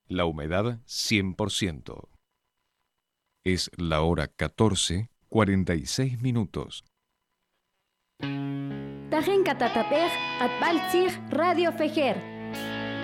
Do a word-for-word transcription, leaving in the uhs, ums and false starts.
La humedad cien por ciento. Es la hora catorce, cuarenta y seis minutos. Tajen Catatapej, Atbaltzig Radio Fejer.